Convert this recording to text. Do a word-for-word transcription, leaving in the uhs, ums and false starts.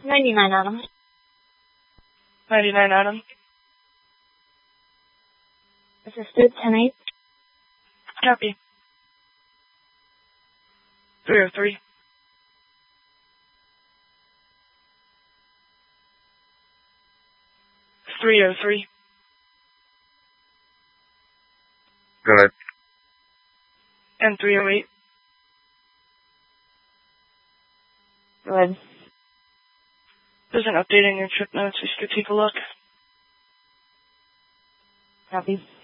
ninety-nine Adam. ninety-nine Adam. Assisted, ten eight. Copy. three oh three. three oh three. Go ahead. And three oh eight. Go ahead. There's an update in your trip notes. We should take a look. Copy.